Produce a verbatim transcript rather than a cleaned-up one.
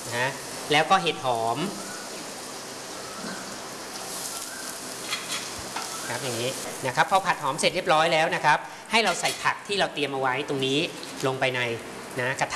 นะแล้วก็เห็ดหอมครับอย่างนี้นะครับพอผัดหอมเสร็จเรียบร้อยแล้วนะครับให้เราใส่ผักที่เราเตรียมเอาไว้ตรงนี้ลงไปในนะกระทะ